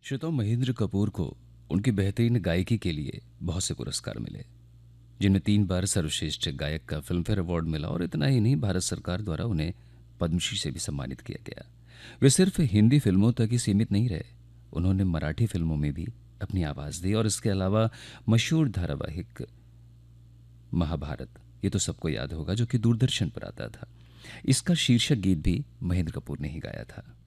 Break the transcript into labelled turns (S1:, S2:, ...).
S1: श्रोताओ, महेंद्र कपूर को उनकी बेहतरीन गायकी के लिए बहुत से पुरस्कार मिले, जिनमें 3 बार सर्वश्रेष्ठ गायक का फिल्मफेयर अवार्ड मिला और इतना ही नहीं, भारत सरकार द्वारा उन्हें पद्मश्री से भी सम्मानित किया गया। वे सिर्फ हिंदी फिल्मों तक ही सीमित नहीं रहे, उन्होंने मराठी फिल्मों में भी अपनी आवाज़ दी और इसके अलावा मशहूर धारावाहिक महाभारत, ये तो सबको याद होगा, जो कि दूरदर्शन पर आता था, इसका शीर्षक गीत भी महेंद्र कपूर ने ही गाया था।